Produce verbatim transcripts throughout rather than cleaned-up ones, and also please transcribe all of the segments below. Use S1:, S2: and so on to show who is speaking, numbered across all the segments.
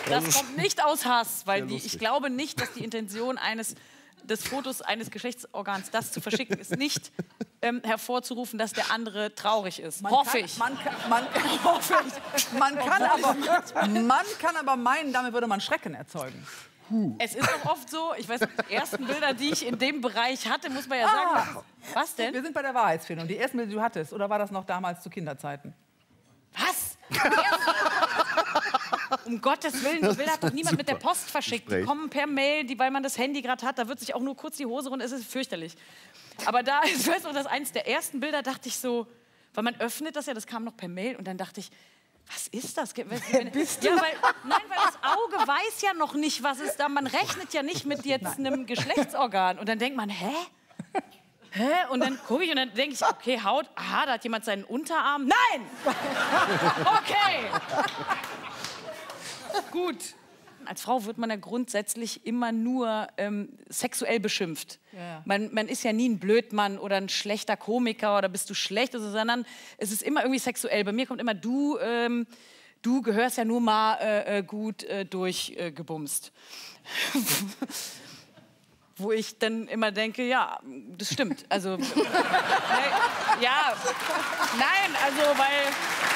S1: Das kommt nicht aus Hass, weil die, ich glaube nicht, dass die Intention eines des Fotos eines Geschlechtsorgans, das zu verschicken, ist nicht ähm, hervorzurufen, dass der andere traurig ist.
S2: Man
S1: Hoffe
S2: kann,
S1: ich.
S2: Man, kann, man, hoffe ich. Man, kann aber, man kann aber meinen, damit würde man Schrecken erzeugen.
S1: Es ist doch oft so, ich weiß, die ersten Bilder, die ich in dem Bereich hatte, muss man ja sagen.
S2: Ah,
S1: was denn?
S2: Wir sind bei der Wahrheitsfindung. Die ersten Bilder, die du hattest, oder war das noch damals zu Kinderzeiten?
S1: Was? Um Gottes Willen, die Bilder hat doch niemand mit der Post verschickt. Die kommen per Mail, die, weil man das Handy gerade hat, da wird sich auch nur kurz die Hose runter, es ist fürchterlich. Aber da, ich weiß noch, das eines der ersten Bilder, dachte ich so, weil man öffnet das ja, das kam noch per Mail und dann dachte ich, was ist das? Wer bist du? Ja, weil, nein, weil das Auge weiß ja noch nicht, was ist da. Man rechnet ja nicht mit jetzt einem Geschlechtsorgan. Und dann denkt man, hä? Hä? Und dann gucke ich und dann denke ich, okay, Haut, aha, da hat jemand seinen Unterarm. Nein! Okay. Gut. Als Frau wird man ja grundsätzlich immer nur ähm, sexuell beschimpft. Ja. Man, man ist ja nie ein Blödmann oder ein schlechter Komiker oder bist du schlecht, also, sondern es ist immer irgendwie sexuell. Bei mir kommt immer, du, ähm, du gehörst ja nur mal äh, gut äh, durchgebumst. Äh, Wo ich dann immer denke, ja, das stimmt. Also, äh, ja, nein, also, weil...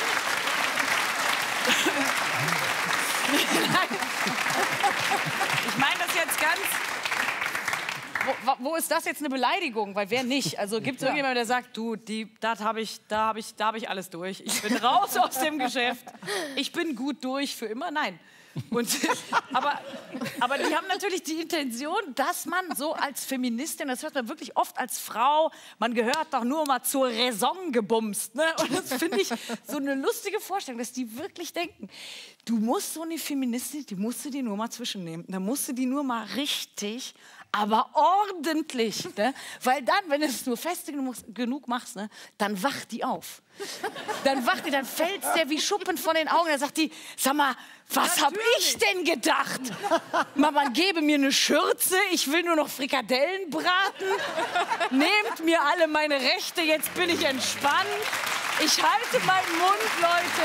S1: Ich meine das jetzt ganz... Wo, wo ist das jetzt eine Beleidigung? Weil wer nicht? Also gibt es irgendjemanden, der sagt, du, die, das hab ich, da habe ich, da hab ich alles durch. Ich bin raus aus dem Geschäft. Ich bin gut durch für immer? Nein. Und, aber, aber die haben natürlich die Intention, dass man so als Feministin, das hört man wirklich oft als Frau, man gehört doch nur mal zur Raison gebumst. Ne? Und das finde ich so eine lustige Vorstellung, dass die wirklich denken, du musst so eine Feministin, die musst du dir nur mal zwischennehmen. Da musst du die nur mal richtig, aber ordentlich. Ne? Weil dann, wenn du es nur fest genug machst, ne, dann wacht die auf. Dann wacht die, dann fällt es der wie Schuppen von den Augen. Dann sagt die, sag mal, was hab ich denn gedacht? Man gebe mir eine Schürze, ich will nur noch Frikadellen braten. Nehmt mir alle meine Rechte, jetzt bin ich entspannt. Ich halte meinen Mund, Leute.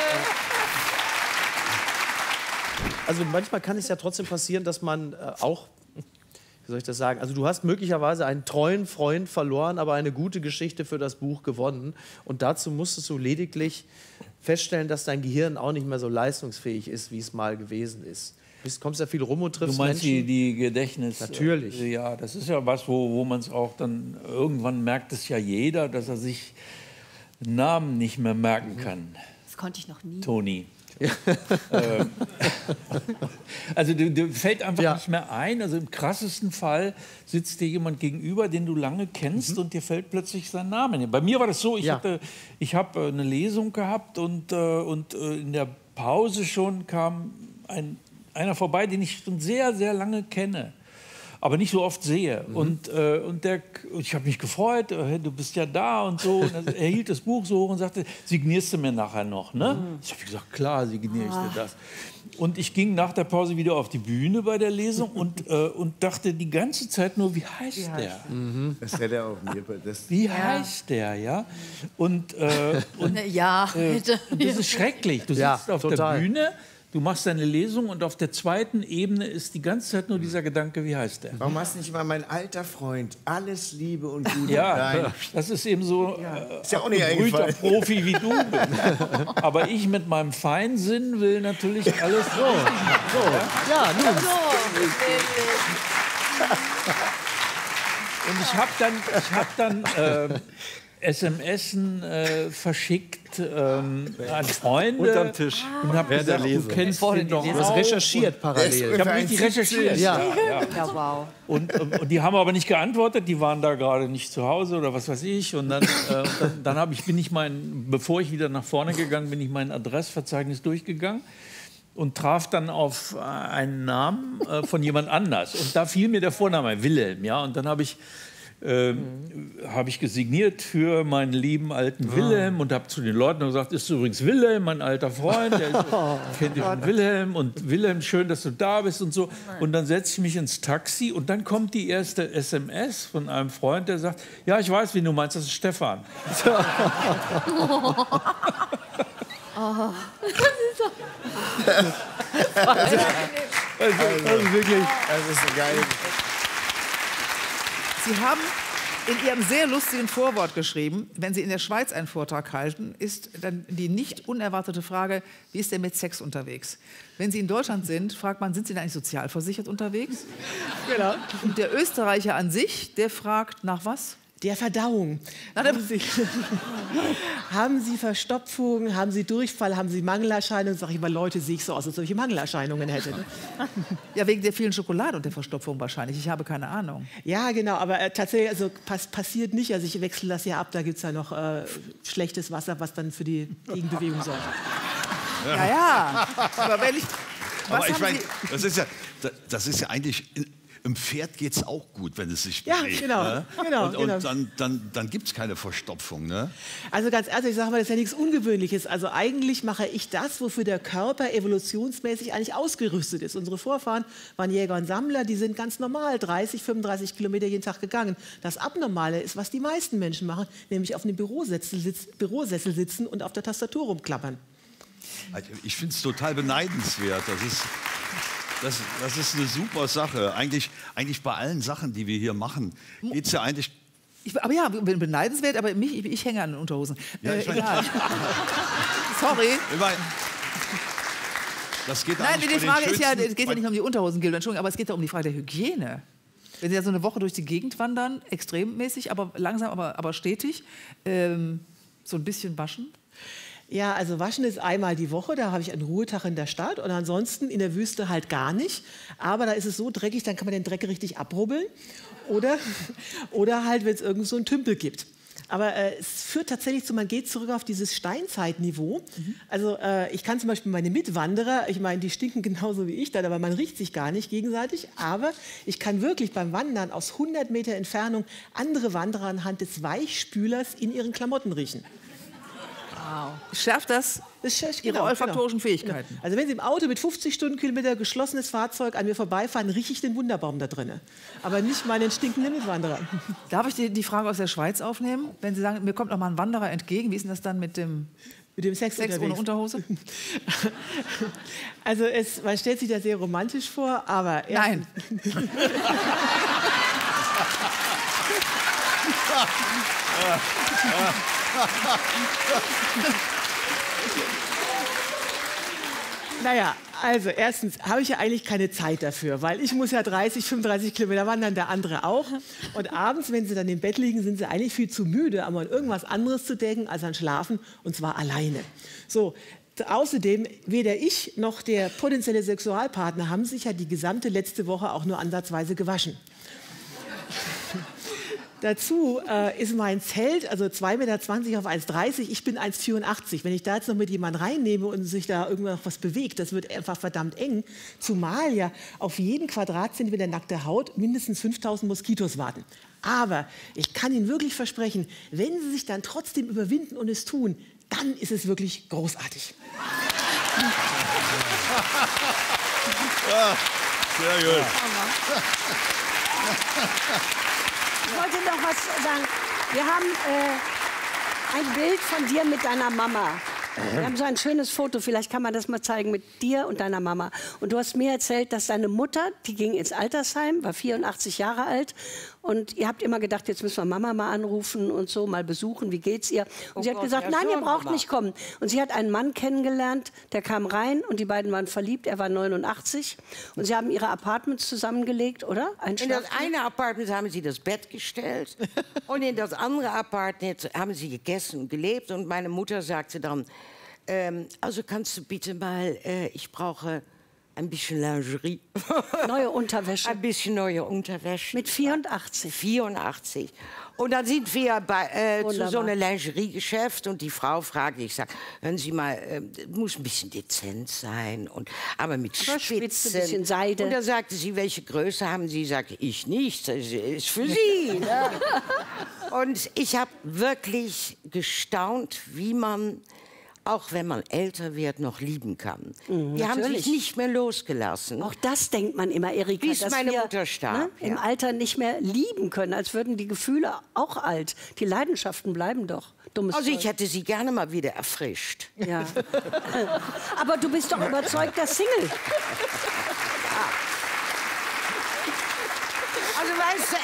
S3: Also manchmal kann es ja trotzdem passieren, dass man äh, auch, wie soll ich das sagen, also du hast möglicherweise einen treuen Freund verloren, aber eine gute Geschichte für das Buch gewonnen. Und dazu musstest du lediglich feststellen, dass dein Gehirn auch nicht mehr so leistungsfähig ist, wie es mal gewesen ist. Du kommst ja viel rum und triffst
S4: Du meinst
S3: Menschen.
S4: die, die Gedächtnis...
S3: Natürlich.
S4: Äh, ja, das ist ja was, wo, wo man es auch dann... Irgendwann merkt es ja jeder, dass er sich Namen nicht mehr merken kann.
S5: Das konnte ich noch nie.
S4: Toni. Ja. ähm, also du, du fällt einfach ja. nicht mehr ein. Also im krassesten Fall sitzt dir jemand gegenüber, den du lange kennst, mhm. und dir fällt plötzlich sein Name. Bei mir war das so, ich ja. hatte, ich habe äh, eine Lesung gehabt und, äh, und äh, in der Pause schon kam ein, einer vorbei, den ich schon sehr, sehr lange kenne, aber nicht so oft sehe. Mhm. Und, äh, und der, ich habe mich gefreut, äh, du bist ja da und so. Und er hielt das Buch so hoch und sagte, signierst du mir nachher noch? Ne? Mhm. Ich habe gesagt, klar, signiere ich dir das. Und ich ging nach der Pause wieder auf die Bühne bei der Lesung und, äh, und dachte die ganze Zeit nur, wie heißt, wie heißt der?
S6: Mhm. Das hätte er auch mir. Das
S4: wie ja. heißt der, ja? Und, äh, und,
S5: ja,
S4: äh, und das ist schrecklich. Du sitzt
S3: ja,
S4: auf
S3: total.
S4: der Bühne, du machst deine Lesung und auf der zweiten Ebene ist die ganze Zeit nur dieser Gedanke, wie heißt der?
S6: Warum hast du nicht mal mein alter Freund, alles Liebe und Gute?
S4: Ja,
S6: Nein.
S4: das ist eben so
S6: ja.
S4: äh,
S6: ist ja auch nicht
S4: ein Profi wie du bist. Aber ich mit meinem Feinsinn will natürlich alles so.
S3: so. Ja, nun.
S4: Und ich habe dann, ich hab dann äh, S M S äh, verschickt ähm, an Freunde.
S3: Unterm Tisch.
S4: Und habe gesagt, du kennst den doch
S3: auch. Du hast recherchiert parallel.
S4: Ich habe richtig recherchiert.
S3: Ja.
S4: Ja, ja.
S5: Ja, wow.
S4: Und, und die haben aber nicht geantwortet, die waren da gerade nicht zu Hause oder was weiß ich. Und dann, äh, dann, dann hab ich, bin ich mein, bevor ich wieder nach vorne gegangen bin, ich mein Adressverzeichnis durchgegangen und traf dann auf einen Namen äh, von jemand anders. Und da fiel mir der Vorname, Wilhelm. Ja? Und dann habe ich Ähm, habe ich gesigniert für meinen lieben alten Wilhelm und habe zu den Leuten gesagt, ist übrigens Wilhelm, mein alter Freund, der ist, kennt ihr schon Wilhelm und Wilhelm, schön, dass du da bist und so. Und dann setze ich mich ins Taxi und dann kommt die erste S M S von einem Freund, der sagt, ja, ich weiß, wie du meinst, das ist Stefan.
S5: Oh.
S3: Also, also wirklich.
S6: Das ist so geil.
S2: Sie haben in Ihrem sehr lustigen Vorwort geschrieben, wenn Sie in der Schweiz einen Vortrag halten, ist dann die nicht unerwartete Frage, wie ist der mit Sex unterwegs? Wenn Sie in Deutschland sind, fragt man, sind Sie da eigentlich sozialversichert unterwegs?
S3: Genau.
S2: Und der Österreicher an sich, der fragt nach was?
S5: Der Verdauung. Haben Sie, haben Sie Verstopfung, haben Sie Durchfall, haben Sie Mangelerscheinungen? Sag ich mal, Leute, sehe ich so aus, als ob ich Mangelerscheinungen hätte. Ne?
S2: Ja, wegen der vielen Schokolade und der Verstopfung wahrscheinlich. Ich habe keine Ahnung.
S5: Ja, genau, aber äh, tatsächlich, also pass, passiert nicht. Also ich wechsle das ja ab, da gibt es ja noch äh, schlechtes Wasser, was dann für die Gegenbewegung sorgt.
S2: Ja, ja. Aber wenn ich... Was
S7: Aber ich
S2: haben
S7: meine,
S2: Sie...
S7: das ist ja, das ist ja eigentlich, im Pferd geht es auch gut, wenn es sich
S5: Ja,
S7: bewegt.
S5: genau,
S7: Ne?
S5: genau,
S7: Und, und
S5: genau.
S7: dann, dann, dann gibt es keine Verstopfung. Ne?
S5: Also ganz ehrlich, ich sage mal, das ist ja nichts Ungewöhnliches. Also eigentlich mache ich das, wofür der Körper evolutionsmäßig eigentlich ausgerüstet ist. Unsere Vorfahren waren Jäger und Sammler, die sind ganz normal dreißig, fünfunddreißig Kilometer jeden Tag gegangen. Das Abnormale ist, was die meisten Menschen machen, nämlich auf einem Bürosessel, sitz, Bürosessel sitzen und auf der Tastatur rumklappern.
S7: Ich finde es total beneidenswert. Das ist, das, das ist eine super Sache. Eigentlich, eigentlich bei allen Sachen, die wir hier machen, geht es ja eigentlich...
S2: Ich, aber ja, bin beneidenswert, aber mich, ich, ich hänge an den Unterhosen.
S7: Ja,
S2: äh,
S7: ich mein-
S2: egal. Sorry.
S7: Ich mein, das geht
S2: Nein,
S7: eigentlich
S2: die
S7: bei den
S2: Frage ist ja,
S7: schönsten-
S2: es geht ja nicht um die Unterhosen, Gildo, Entschuldigung, aber es geht ja um die Frage der Hygiene. Wenn Sie ja so eine Woche durch die Gegend wandern, extremmäßig, aber langsam, aber, aber stetig, ähm, so ein bisschen waschen.
S5: Ja, also waschen ist einmal die Woche, da habe ich einen Ruhetag in der Stadt und ansonsten in der Wüste halt gar nicht. Aber da ist es so dreckig, dann kann man den Dreck richtig abrubbeln oder, oder halt, wenn es irgend so einen Tümpel gibt. Aber äh, es führt tatsächlich zu, man geht zurück auf dieses Steinzeitniveau. Mhm. Also äh, ich kann zum Beispiel meine Mitwanderer, ich meine, die stinken genauso wie ich dann, aber man riecht sich gar nicht gegenseitig. Aber ich kann wirklich beim Wandern aus hundert Meter Entfernung andere Wanderer anhand des Weichspülers in ihren Klamotten riechen.
S2: Schärft das
S5: Das ist,
S2: Ihre olfaktorischen Fähigkeiten?
S5: Genau. Also wenn Sie im Auto mit fünfzig Stundenkilometer geschlossenes Fahrzeug an mir vorbeifahren, rieche ich den Wunderbaum da drin. Aber nicht meinen stinkenden Mitwanderer.
S2: Darf ich die, die Frage aus der Schweiz aufnehmen? Wenn Sie sagen, mir kommt noch mal ein Wanderer entgegen, wie ist denn das dann mit dem
S5: Mit dem Sex,
S2: Sex ohne
S5: unterwegs.
S2: Unterhose?
S5: Also es, man stellt sich das sehr romantisch vor, aber...
S2: Nein.
S5: Naja, also erstens habe ich ja eigentlich keine Zeit dafür, weil ich muss ja dreißig, fünfunddreißig Kilometer wandern, der andere auch. Und abends, wenn sie dann im Bett liegen, sind sie eigentlich viel zu müde, um an irgendwas anderes zu denken, als an Schlafen, und zwar alleine. So, außerdem, weder ich noch der potenzielle Sexualpartner haben sich ja die gesamte letzte Woche auch nur ansatzweise gewaschen. Dazu äh, ist mein Zelt, also zwei Meter zwanzig auf eins Komma dreißig, ich bin eins Komma vierundachtzig. Wenn ich da jetzt noch mit jemandem reinnehme und sich da irgendwas was bewegt, das wird einfach verdammt eng. Zumal ja auf jeden Quadratzentimeter nackte Haut mindestens fünftausend Moskitos warten. Aber ich kann Ihnen wirklich versprechen, wenn Sie sich dann trotzdem überwinden und es tun, dann ist es wirklich großartig.
S7: Ja, sehr gut.
S8: Ich wollte noch was sagen. Wir haben äh, ein Bild von dir mit deiner Mama. Wir haben so ein schönes Foto, vielleicht kann man das mal zeigen, mit dir und deiner Mama. Und du hast mir erzählt, dass deine Mutter, die ging ins Altersheim, war vierundachtzig Jahre alt. Und ihr habt immer gedacht, jetzt müssen wir Mama mal anrufen und so, mal besuchen, wie geht's ihr? Und
S9: Oh
S8: sie hat
S9: Gott,
S8: gesagt,
S9: ja,
S8: nein, ihr
S9: schon,
S8: braucht
S9: Mama.
S8: nicht kommen. Und sie hat einen Mann kennengelernt, der kam rein und die beiden waren verliebt, er war neunundachtzig. Und sie haben ihre Apartments zusammengelegt, oder? Ein
S9: In das
S8: Schlafzimmer?
S9: eine Apartment haben sie das Bett gestellt und in das andere Apartment haben sie gegessen und gelebt. Und meine Mutter sagte dann, ähm, also kannst du bitte mal, äh, ich brauche ein bisschen Lingerie.
S8: Neue Unterwäsche.
S9: Ein bisschen neue Unterwäsche.
S8: Mit vierundachtzig.
S9: vierundachtzig. Und dann sind wir bei, äh, zu
S8: Wunderbar.
S9: so einem Lingeriegeschäft und die Frau fragt, ich sag, hören Sie mal, äh, muss ein bisschen dezent sein, und, aber mit
S8: Aber Spitze,
S9: Spitzen.
S8: bisschen Seide.
S9: Und da sagte sie, welche Größe haben Sie? Sagte ich nicht, das ist für Sie. Ne? Und ich habe wirklich gestaunt, wie man, auch wenn man älter wird, noch lieben kann.
S8: Mhm,
S9: die haben
S8: natürlich.
S9: sich nicht mehr losgelassen.
S8: Auch das denkt man immer, Erika,
S9: Bis
S8: dass
S9: meine
S8: wir
S9: Mutter starb,
S8: im
S9: ja.
S8: Alter nicht mehr lieben können, als würden die Gefühle auch alt. Die Leidenschaften bleiben doch. Dummes
S9: Also ich
S8: Zeug.
S9: hätte sie gerne mal wieder erfrischt.
S8: Ja. Aber du bist doch überzeugter Single.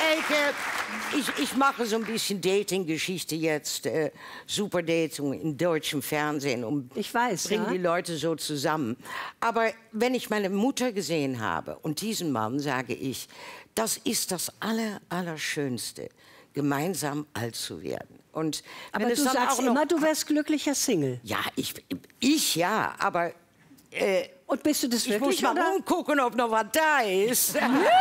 S9: Elke, ich, ich mache so ein bisschen Dating-Geschichte jetzt, äh, Superdating im deutschen Fernsehen, um
S8: ich weiß,
S9: bringen
S8: ja?
S9: die Leute so zusammen. Aber wenn ich meine Mutter gesehen habe und diesen Mann, sage ich, das ist das Aller, Allerschönste, gemeinsam alt zu werden. Und wenn
S8: Aber
S9: es
S8: du
S9: dann
S8: sagst
S9: auch noch,
S8: immer, du wärst glücklicher Single.
S9: ja, ich, ich ja, aber äh,
S8: Und bist du das
S9: ich muss
S8: wirklich,
S9: mal
S8: oder?
S9: rumgucken, ob noch was da ist.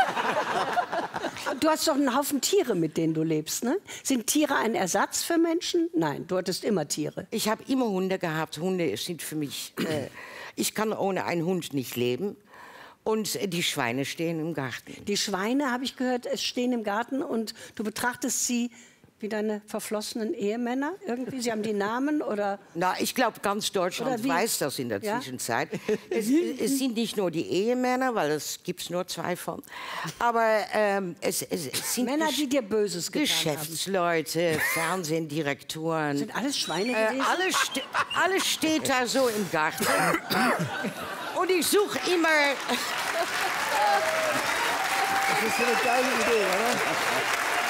S8: Du hast doch einen Haufen Tiere, mit denen du lebst, ne? Sind Tiere ein Ersatz für Menschen? Nein, du hattest immer Tiere.
S9: Ich habe immer Hunde gehabt. Hunde sind für mich... Äh, ich kann ohne einen Hund nicht leben. Und äh, die Schweine stehen im Garten.
S8: Die Schweine, habe ich gehört, es stehen im Garten und du betrachtest sie wie deine verflossenen Ehemänner irgendwie? Sie haben die Namen oder...
S9: Na, ich glaube, ganz Deutschland
S8: Oder wie?
S9: weiß das in der
S8: Ja?
S9: Zwischenzeit. Es, es sind nicht nur die Ehemänner, weil es gibt nur zwei von. Aber ähm, es, es, es sind
S8: Männer,
S9: Gesch-
S8: die dir Böses getan
S9: Geschäftsleute, Fernsehdirektoren.
S8: Sind alles Schweine
S9: Äh,
S8: gewesen?
S9: alles, ste alles steht da so im Garten. Und ich suche immer...
S3: Das ist so eine geile Idee, oder?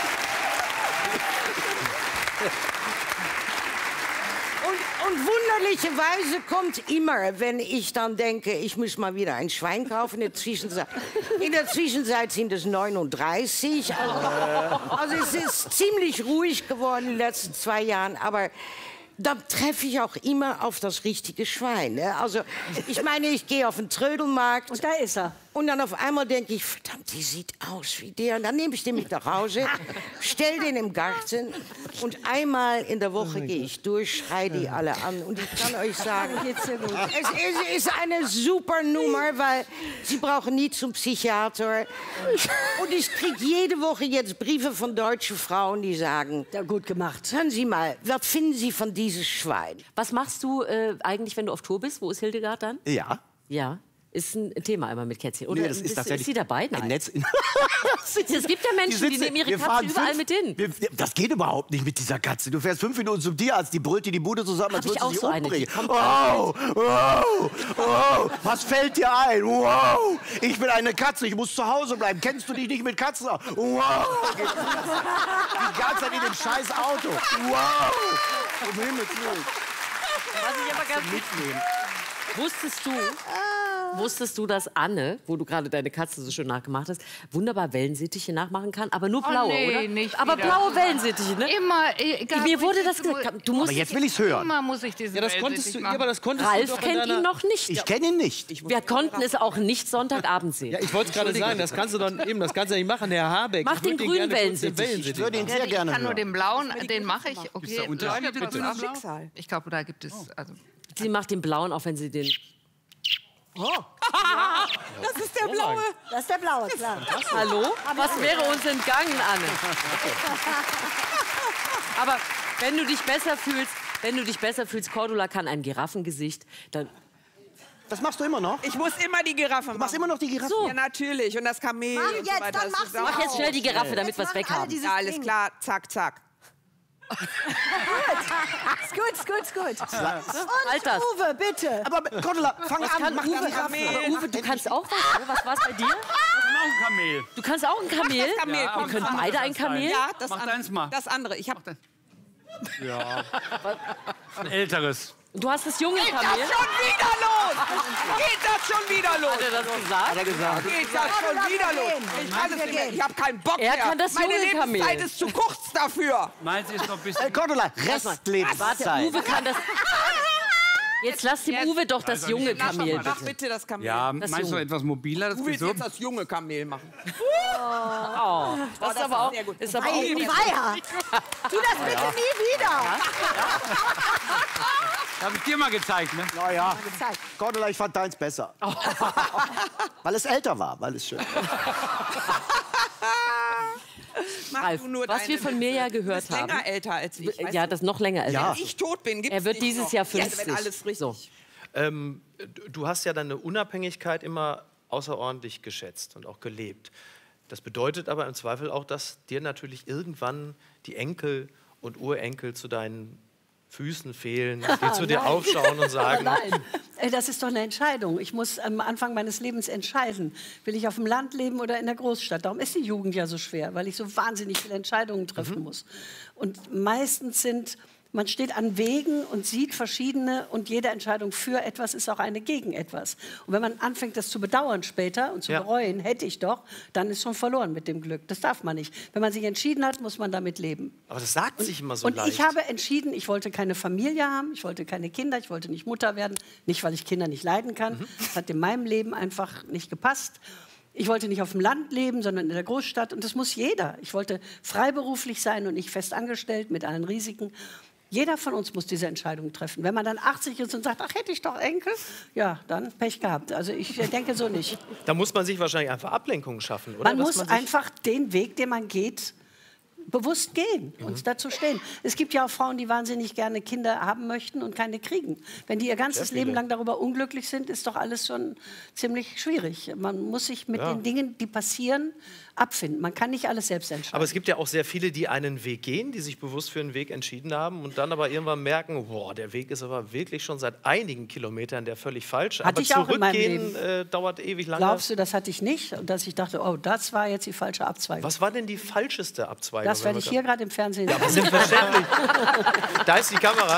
S9: Und, und wunderlicherweise kommt immer, wenn ich dann denke, ich muss mal wieder ein Schwein kaufen. In der Zwischenzeit, in der Zwischenzeit sind es neununddreißig. Also, also es ist ziemlich ruhig geworden in den letzten zwei Jahren. Aber da treffe ich auch immer auf das richtige Schwein. Ne? Also ich meine, ich gehe auf den Trödelmarkt.
S8: Und da ist er.
S9: Und dann auf einmal denke ich, verdammt, die sieht aus wie der. Und dann nehme ich den mit nach Hause, stell den im Garten und einmal in der Woche gehe ich durch, schreie die alle an. Und ich kann euch sagen,
S8: Geht's dir gut?
S9: es ist, ist eine super Nummer, weil sie brauchen nie zum Psychiater. Und ich kriege jede Woche jetzt Briefe von deutschen Frauen, die sagen,
S8: Ja, gut gemacht.
S9: hören Sie mal, was finden Sie von dieses Schwein?
S10: Was machst du äh, eigentlich, wenn du auf Tour bist? Wo ist Hildegard dann?
S11: Ja.
S10: Ja. Ist ein Thema immer mit Kätzchen. Oder
S11: Nee, das ist
S10: bist,
S11: tatsächlich
S10: ist sie dabei? Nein.
S11: ein Netz.
S10: Es gibt ja Menschen, die,
S11: sitzen-
S10: nehmen ihre
S11: wir
S10: Katze
S11: fahren
S10: überall
S11: fünf-
S10: mit hin.
S11: Wir, das geht überhaupt nicht mit dieser Katze. Du fährst fünf Minuten zum Tierarzt, die brüllt dir die Bude zusammen, als
S10: Hab ich
S11: würdest du
S10: auch
S11: sie
S10: so eine, die
S11: umbringen.
S10: kommt
S11: Wow, wow, wow, was fällt dir ein? Wow, ich bin eine Katze, ich muss zu Hause bleiben. Kennst du dich nicht mit Katzen aus? Wow, die ganze Zeit in dem scheiß Auto. Wow, um Himmels Willen.
S10: Was ich aber ganz
S11: Mitnehmen.
S10: Wusstest du, wusstest du, dass Anne, wo du gerade deine Katze so schön nachgemacht hast, wunderbar Wellensittiche nachmachen kann? Aber nur blaue,
S1: nee,
S10: oder?
S1: nicht
S10: aber
S1: wieder.
S10: blaue Wellensittiche, ne?
S1: Immer, egal.
S10: Mir wurde
S1: welche-
S10: das gesagt. Du musst
S11: Aber jetzt will ich's hören.
S1: Immer muss ich diesen
S3: Ja, das konntest
S1: Wellensittich
S3: du, ja,
S1: machen.
S3: aber das konntest du
S10: Ralf
S3: doch in
S10: kennt
S3: deiner...
S10: ihn noch nicht.
S11: Ich kenne ihn nicht.
S10: Wir konnten es auch nicht Sonntagabend sehen.
S3: Ja, ich wollte es gerade sagen, das kannst du dann eben, das kannst du nicht machen, Herr Habeck.
S10: Mach
S3: Ich
S10: den
S3: würd
S10: grünen
S3: gerne kurz den
S10: Wellensittich.
S11: Ich würde ihn
S1: Ja,
S11: sehr
S1: ich
S11: gerne
S1: kann nur
S11: hören.
S1: den blauen, den mache ich. Okay.
S7: der Unterschied,
S1: Leute,
S7: bitte?
S1: pass auf.
S12: Schicksal.
S1: Ich glaube, da gibt es. Also,
S10: Sie macht den blauen, auch wenn sie den...
S12: Das ist der blaue.
S8: Das ist der blaue, klar.
S10: Hallo? Was wäre uns entgangen, Anne? Aber wenn du dich besser fühlst, wenn du dich besser fühlst, Cordula kann ein Giraffengesicht, dann...
S11: Das machst du immer noch?
S12: Ich muss immer die Giraffe machen.
S11: Du machst immer noch die Giraffe?
S10: So.
S12: Ja, natürlich. Und das Kamel
S8: Mach
S12: und
S8: jetzt,
S12: so weiter.
S8: dann
S12: Das
S8: mach
S12: ist
S8: sie
S12: auch-
S10: Mach jetzt schnell die Giraffe, damit wir es
S8: machen alle
S10: weghaben.
S8: dieses
S12: Ja, alles
S8: Ding.
S12: klar. Zack, zack.
S8: Ist gut, ist gut, ist gut. Und
S10: Halt das.
S8: Uwe, bitte.
S11: Aber Cordula, fang
S10: Was
S11: an,
S10: kann
S11: mach
S10: Uwe?
S11: die Giraffe.
S10: Aber Uwe, du kannst auch was, oder? Was war's bei dir?
S13: Ein Kamel.
S10: Du kannst auch ein Kamel?
S12: Das Kamel,
S13: Ja,
S12: komm,
S10: Wir können
S12: mach
S10: beide
S12: das
S10: ein Kamel?
S12: Ja, das,
S13: Mach
S12: an-
S13: deins mal.
S12: das andere. Ich habe
S13: Ein älteres.
S10: Du hast das junge
S12: Geht das
S10: Kamel?
S12: schon wieder los? Geht das schon wieder los?
S10: Hat er das gesagt?
S11: Hat er gesagt.
S12: Geht das schon wieder los? Ich kann es nicht mehr. Ich habe keinen Bock
S10: Er
S12: mehr.
S10: kann das
S12: Meine
S10: junge Kamel.
S12: Lebenszeit ist zu kurz dafür.
S13: Meins ist noch ein
S11: Hey,
S13: bisschen...
S11: Cordula,
S10: Warte,
S11: Restlebenszeit.
S10: Uwe kann das... Jetzt lass dem Uwe doch das junge
S12: Mach,
S10: Kamel,
S12: mach
S10: bitte.
S12: bitte das Kamel.
S13: Ja,
S10: Das
S13: meinst du
S10: Junge.
S13: etwas mobiler? Das
S12: Du willst
S13: geht so?
S12: jetzt das junge Kamel machen.
S10: Oh, das ist aber auch...
S12: sehr gut.
S10: Ist aber auch
S8: Ei,
S10: nicht
S8: Weiher. Tu das bitte nie wieder.
S13: Habe ich dir mal gezeigt, ne?
S11: Naja, Cordula, ich fand deins besser. Weil es älter war, weil es schön
S12: Mach
S10: Ralf,
S12: du nur
S10: was
S12: deine
S10: wir von mir ja
S12: Witze.
S10: gehört
S12: Du bist länger
S10: haben.
S12: älter als ich. weißt
S10: Ja,
S12: du?
S10: das noch länger als
S11: Ja.
S10: ich.
S12: Wenn ich tot bin, gibt's
S10: Er wird
S12: nicht
S10: dieses
S12: noch.
S10: Jahr
S12: Ja,
S10: fünfzig.
S12: wenn alles richtig.
S10: So.
S3: Ähm, du hast ja deine Unabhängigkeit immer außerordentlich geschätzt und auch gelebt. Das bedeutet aber im Zweifel auch, dass dir natürlich irgendwann die Enkel und Urenkel zu deinen Füßen fehlen, die zu dir aufschauen und sagen...
S8: Nein, Äh, das ist doch eine Entscheidung. Ich muss am Anfang meines Lebens entscheiden, will ich auf dem Land leben oder in der Großstadt. Darum ist die Jugend ja so schwer, weil ich so wahnsinnig viele Entscheidungen treffen
S3: Mhm.
S8: muss. Und meistens sind... Man steht an Wegen und sieht verschiedene und jede Entscheidung für etwas ist auch eine gegen etwas. Und wenn man anfängt, das zu bedauern später und zu
S3: Ja.
S8: bereuen, hätte ich doch, dann ist schon verloren mit dem Glück. Das darf man nicht. Wenn man sich entschieden hat, muss man damit leben.
S3: Aber das sagt sich immer so
S8: Und
S3: leicht.
S8: ich habe entschieden, ich wollte keine Familie haben, ich wollte keine Kinder, ich wollte nicht Mutter werden. Nicht, weil ich Kinder nicht leiden kann.
S3: Mhm.
S8: Das hat in meinem Leben einfach nicht gepasst. Ich wollte nicht auf dem Land leben, sondern in der Großstadt. Und das muss jeder. Ich wollte freiberuflich sein und nicht fest angestellt mit allen Risiken. Jeder von uns muss diese Entscheidung treffen. Wenn man dann achtzig ist und sagt, ach, hätte ich doch Enkel, ja, dann Pech gehabt. Also ich denke so nicht.
S3: Da muss man sich wahrscheinlich einfach Ablenkung schaffen, oder?
S8: Man
S3: Dass
S8: muss
S3: sich-
S8: einfach den Weg, den man geht, bewusst gehen
S3: Mhm.
S8: und dazu stehen. Es gibt ja auch Frauen, die wahnsinnig gerne Kinder haben möchten und keine kriegen. Wenn die ihr ganzes
S3: Sehr viele.
S8: Leben lang darüber unglücklich sind, ist doch alles schon ziemlich schwierig. Man muss sich mit
S3: Ja.
S8: den Dingen, die passieren, abfinden. Man kann nicht alles selbst entscheiden.
S3: Aber es gibt ja auch sehr viele, die einen Weg gehen, die sich bewusst für einen Weg entschieden haben und dann aber irgendwann merken, boah, der Weg ist aber wirklich schon seit einigen Kilometern der völlig falsche.
S8: Hatte
S3: aber
S8: ich auch in meinem
S3: zurückgehen
S8: Leben.
S3: äh, dauert ewig lange.
S8: Glaubst du, das hatte ich nicht? Und dass ich dachte, oh, das war jetzt die falsche Abzweigung.
S3: Was war denn die falscheste Abzweigung?
S8: Das
S3: wenn
S8: werde
S3: wir
S8: ich
S3: grad-
S8: hier gerade im Fernsehen
S3: Ja, aber selbstverständlich. Da ist die Kamera.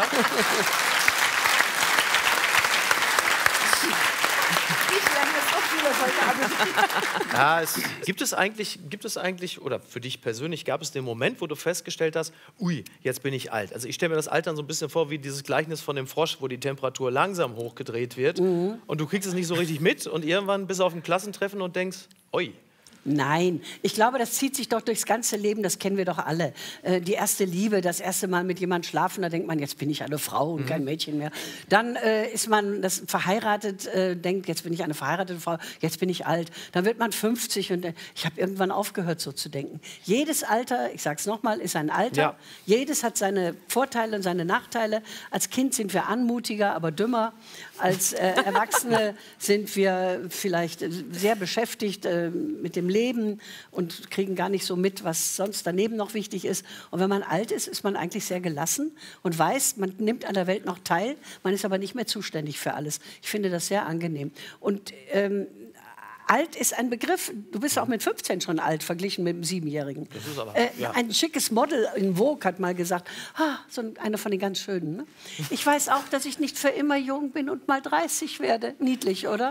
S3: Ja, es, gibt, es eigentlich, gibt es eigentlich, oder für dich persönlich, gab es den Moment, wo du festgestellt hast, ui, jetzt bin ich alt. Also ich stelle mir das Altern so ein bisschen vor wie dieses Gleichnis von dem Frosch, wo die Temperatur langsam hochgedreht wird
S8: Mhm.
S3: und du kriegst es nicht so richtig mit und irgendwann bist du auf dem Klassentreffen und denkst, ui.
S8: Nein, ich glaube, das zieht sich doch durchs ganze Leben, das kennen wir doch alle. Äh, die erste Liebe, das erste Mal mit jemandem schlafen, da denkt man, jetzt bin ich eine Frau und
S3: Mhm.
S8: kein Mädchen mehr. Dann äh, ist man das verheiratet, äh, denkt, jetzt bin ich eine verheiratete Frau, jetzt bin ich alt. Dann wird man fünfzig und äh, ich habe irgendwann aufgehört, so zu denken. Jedes Alter, ich sage es nochmal, ist ein Alter.
S3: Ja.
S8: Jedes hat seine Vorteile und seine Nachteile. Als Kind sind wir anmutiger, aber dümmer. Als äh, Erwachsene sind wir vielleicht äh, sehr beschäftigt äh, mit dem Leben und kriegen gar nicht so mit, was sonst daneben noch wichtig ist. Und wenn man alt ist, ist man eigentlich sehr gelassen und weiß, man nimmt an der Welt noch teil, man ist aber nicht mehr zuständig für alles. Ich finde das sehr angenehm. Und ähm, alt ist ein Begriff, du bist auch mit fünfzehn schon alt, verglichen mit einem Siebenjährigen.
S3: Das ist aber,
S8: Äh,
S3: ja.
S8: Ein schickes Model in Vogue hat mal gesagt, ah, so ein- einer von den ganz Schönen. Ne? Ich weiß auch, dass ich nicht für immer jung bin und mal dreißig werde. Niedlich, oder?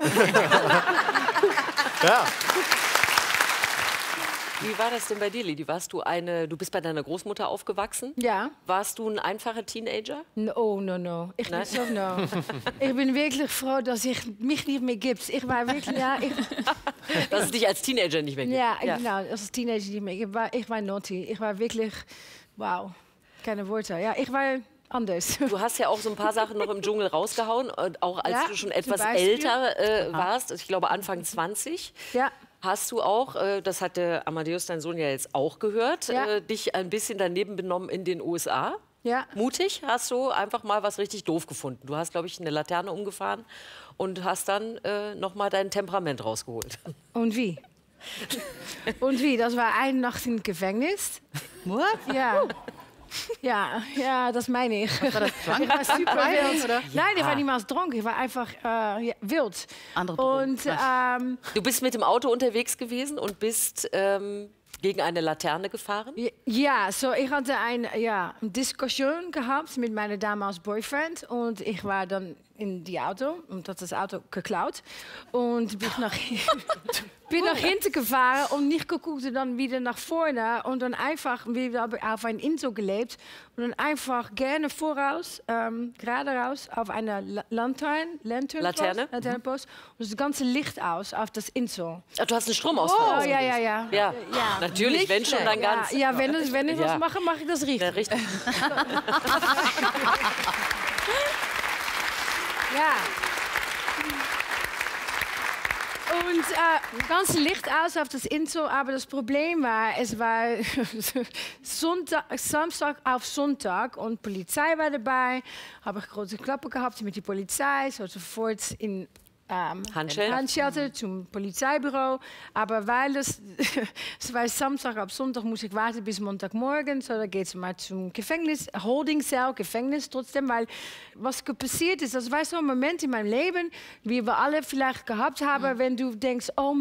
S3: Ja.
S10: Wie war das denn bei dir, Lili? Warst du eine, du bist bei deiner Großmutter aufgewachsen?
S14: Ja.
S10: Warst du ein einfacher Teenager?
S14: No, no, no. Ich bin
S10: Nein?
S14: so no. Ich bin wirklich froh, dass ich mich nicht mehr gibt. Ich war wirklich, ja, ich,
S10: Dass es dich als Teenager nicht mehr gibt.
S14: ja, ich, genau, als Teenager nicht mehr. Ich war, ich war naughty. Ich war wirklich, wow, keine Worte. Ja, ich war anders.
S10: Du hast ja auch so ein paar Sachen noch im Dschungel rausgehauen, und auch als
S14: Ja,
S10: du schon
S14: zum
S10: etwas
S14: Beispiel.
S10: älter äh, warst, ich glaube Anfang zwanzig.
S14: Ja.
S10: Hast du auch, äh, das hat der Amadeus, dein Sohn, ja jetzt auch gehört,
S14: Ja.
S10: äh, dich ein bisschen daneben benommen in den U S A?
S14: Ja.
S10: Mutig, hast du einfach mal was richtig doof gefunden. Du hast, glaube ich, eine Laterne umgefahren und hast dann äh, noch mal dein Temperament rausgeholt.
S14: Und wie? Und wie? Das war eine Nacht im Gefängnis.
S1: What?
S14: Ja. Ja, ja, das meine ich.
S1: War das Drunk?
S14: Ich war super
S1: Violence,
S14: wild.
S1: oder?
S14: Nein, ich
S10: Ah.
S14: war niemals dronken. Ich war einfach äh, ja, wild.
S1: Andere Drogen.
S14: Und ähm,
S10: Du bist mit dem Auto unterwegs gewesen und bist ähm, gegen eine Laterne gefahren?
S14: ja, so ich hatte ein, ja, eine Diskussion gehabt mit meinem damals Boyfriend. Und ich war dann in die Auto und hat das Auto geklaut. Und bin nach, bin nach hinten gefahren und nicht geguckt und dann wieder nach vorne. Und dann einfach wieder auf ein Insel gelebt. Und dann einfach gerne voraus, ähm, gerade raus, auf eine La Lantern, Lanternpost,
S10: Laterne?
S14: Lanternpost. Und das ganze Licht aus auf das Insel.
S10: Ach, du hast einen Stromausfall.
S14: Oh, ja, ja, ja.
S10: Ja,
S14: Ja.
S10: natürlich,
S14: Nicht
S10: wenn schon, dann
S14: schlecht.
S10: ganz.
S14: Ja, ja, wenn, es, wenn ich
S10: Ja.
S14: was mache, mache ich das richtig.
S10: Ja, richtig.
S14: Ja. Und äh, ganz Licht aus auf das Insel, aber das Problem war, es war Sonntag, Samstag auf Sonntag und Polizei war dabei. Habe ich große Klappe gehabt mit der Polizei, so sofort in ähm,
S10: Handschellen?
S14: Handschellen zum Polizeibüro. Aber weil es, es war Samstag, ab Sonntag muss ich warten bis Montagmorgen. So, da geht es mal zum Gefängnis, Holding Cell, Gefängnis trotzdem. Weil was passiert ist, das war so ein Moment in meinem Leben, wie wir alle vielleicht gehabt haben, wenn du denkst, oh